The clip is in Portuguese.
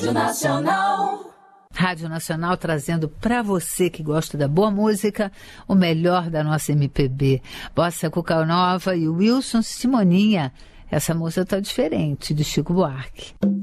Nacional. Rádio Nacional trazendo para você que gosta da boa música, o melhor da nossa MPB. Bossa Cuca Nova e Wilson Simoninha. Essa música tá diferente, de Chico Buarque.